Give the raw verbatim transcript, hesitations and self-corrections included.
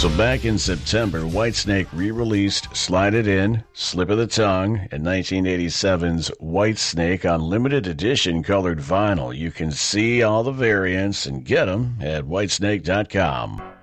So back in September, Whitesnake re-released Slide It In, Slip of the Tongue, and nineteen eighty-seven's Whitesnake on limited edition colored vinyl. You can see all the variants and get them at whitesnake dot com.